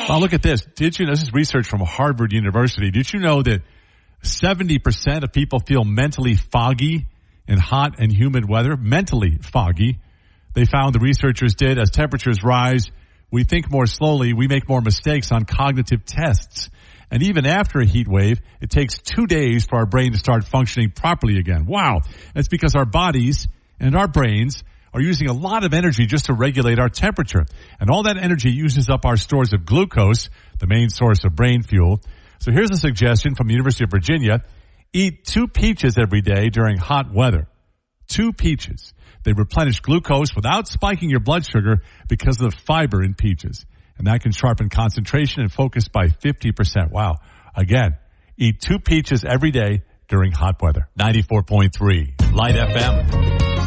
Well, look at this. Did you know, this is research from Harvard University. Did you know that 70% of people feel mentally foggy in hot and humid weather? Mentally foggy. They found, the researchers did, as temperatures rise, we think more slowly, we make more mistakes on cognitive tests. And even after a heat wave, it takes 2 days for our brain to start functioning properly again. Wow. That's because our bodies and our brains are using a lot of energy just to regulate our temperature. And all that energy uses up our stores of glucose, the main source of brain fuel. So here's a suggestion from the University of Virginia. Eat 2 peaches every day during hot weather. 2 peaches. They replenish glucose without spiking your blood sugar because of the fiber in peaches. And that can sharpen concentration and focus by 50%. Wow. Again, eat 2 peaches every day during hot weather. 94.3 Light FM.